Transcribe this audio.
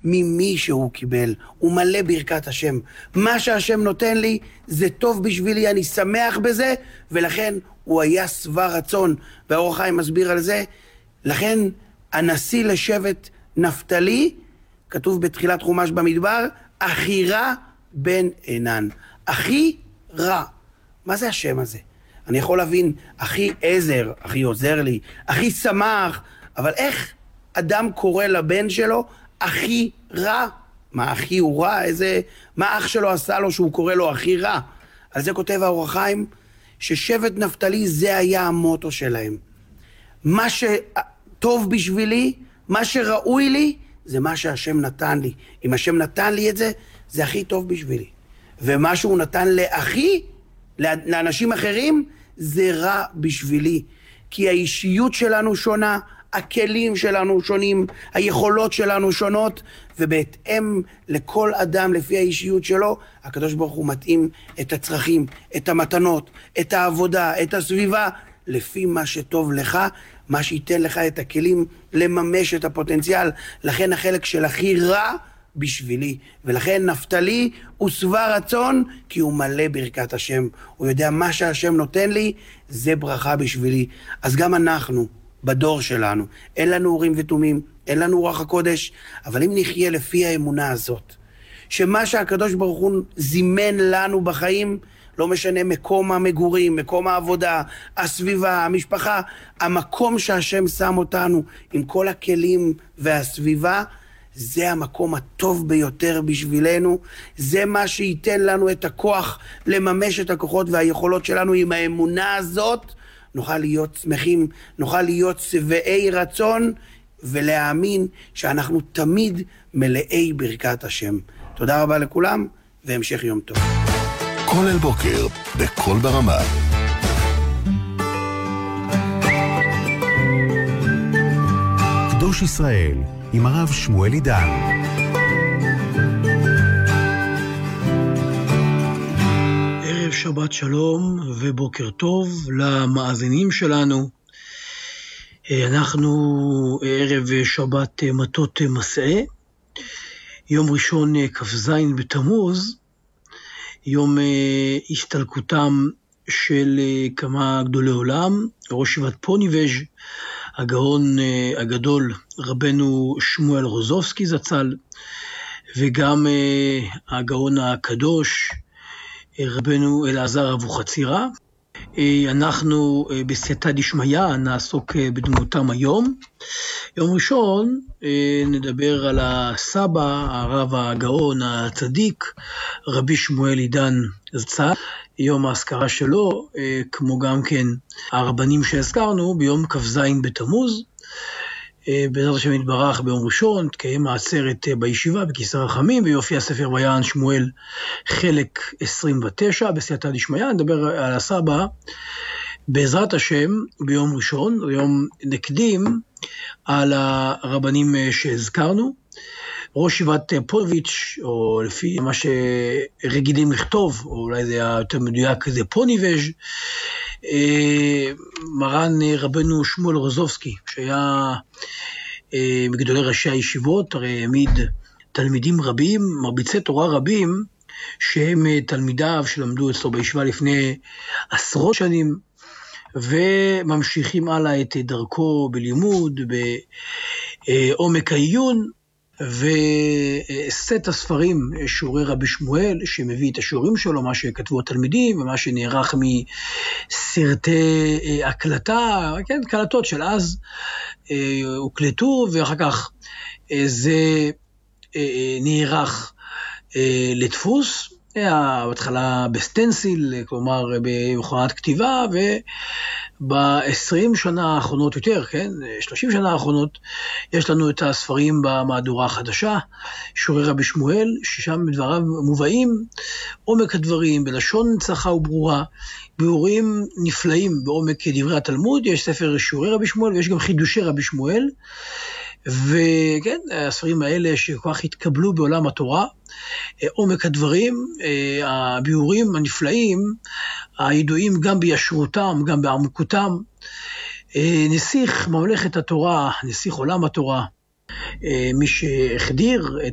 ממי שהוא קיבל. הוא מלא ברכת השם. מה שהשם נותן לי זה טוב בשבילי, אני שמח בזה, ולכן הוא היה שבע רצון. והאור החיים מסביר על זה. לכן הנשיא לשבט נפתלי, כתוב בתחילת חומש במדבר, הכי רע בן עינן. הכי רע. מה זה השם הזה? אני יכול להבין, הכי עזר, הכי עוזר לי, הכי שמח, אבל איך אדם קורא לבן שלו הכי רע? מה הכי הוא רע? מה אח שלו עשה לו שהוא קורא לו הכי רע? על זה כותב האור החיים, ששבט נפתלי זה היה המוטו שלהם. מה שטוב בשבילי, מה שראוי לי, זה מה שהשם נתן לי. אם השם נתן לי את זה, זה הכי טוב בשבילי. ומה שהוא נתן לאנשים אחרים, זה רע בשבילי. כי האישיות שלנו שונה, הכלים שלנו שונים, היכולות שלנו שונות, ובהתאם לכל אדם, לפי האישיות שלו, הקדוש ברוך הוא מתאים את הצרכים, את המתנות, את העבודה, את הסביבה, לפי מה שטוב לך, מה שייתן לך את הכלים לממש את הפוטנציאל. לכן החלק של הכי רע בשבילי, ולכן נפתלי הוא שבע רצון, כי הוא מלא ברכת השם. הוא יודע מה שהשם נותן לי, זה ברכה בשבילי. אז גם אנחנו, בדור שלנו, אין לנו אורים ותומים, אין לנו רוח הקודש, אבל אם נחיה לפי האמונה הזאת, שמה שהקדוש ברוך הוא זימן לנו בחיים, לא משנה מקום המגורים, מקום העבודה, הסביבה, המשפחה, המקום שהשם שם אותנו עם כל הכלים והסביבה, זה המקום הטוב ביותר בשבילנו, זה מה שייתן לנו את הכוח לממש את הכוחות והיכולות שלנו. עם האמונה הזאת נוכל להיות שמחים, נוכל להיות שבעי רצון, ולהאמין שאנחנו תמיד מלאי ברכת השם. תודה רבה לכולם, והמשך יום טוב. כל אל בוקר, בכל ברמה. קדוש ישראל, עם הרב שמואל עידן. ערב שבת שלום ובוקר טוב למאזינים שלנו. אנחנו ערב שבת מטות מסעה, יום ראשון כ"ז בתמוז, יום הסתלקותם של כמה גדולי עולם, ראש ישיבת פוניבז' הגאון הגדול רבנו שמואל רוזובסקי זצ"ל, וגם הגאון הקדוש רבנו אלעזר אבוחצירא. אנחנו בסייעתא דשמיא נעסוק בדמותם היום. יום ראשון נדבר על הסבא, הרב הגאון הצדיק, רבי שמואל עידן זצ"ל, יום האזכרה שלו, כמו גם כן הרבנים שהזכרנו, ביום כ"ז בתמוז. בעזרת השם יתברך ביום ראשון תקיים העצרת בישיבה בכיסא רחמים, ויופיע ספר ויען שמואל חלק 29 בסייעתא דשמיא. נדבר על הסבא בעזרת השם ביום ראשון, ויום נקדים על הרבנים שהזכרנו. ראש ישיבת פוניבז', או לפי מה שרגילים לכתוב, או אולי זה היה יותר מדויק, זה פוניבז', מרן רבנו שמואל רוזובסקי, שהיה מגדולי ראשי הישיבות, הרי העמיד תלמידים רבים, מרביצי תורה רבים, שהם תלמידיו שלמדו אצלו בישיבה לפני עשרות שנים, וממשיכים הלאה את דרכו בלימוד, בעומק העיון, וסט הספרים שיעורי רבי שמואל, שמביא את השיעורים שלו, מה שכתבו התלמידים, ומה שנערך מסרטי הקלטה, כן, קלטות של אז, הוקלטו, ואחר כך זה נערך לדפוס, בהתחלה בסטנסיל, כלומר במכונת כתיבה, וב-20 שנה האחרונות יותר, כן, 30 שנה האחרונות, יש לנו את הספרים במהדורה החדשה, שיעורי רבי שמואל, ששם בדבריו מובאים עומק הדברים, בלשון צחה וברורה, ביאורים נפלאים בעומק דברי התלמוד. יש ספר שיעורי רבי שמואל, ויש גם חידושי רבי שמואל, וכן, הספרים האלה שכל כך התקבלו בעולם התורה, עומק הדברים, הביאורים הנפלאים, הידועים גם בישרותם, גם בעמקותם. נסיך ממלכת התורה, נסיך עולם התורה, מי שהחדיר את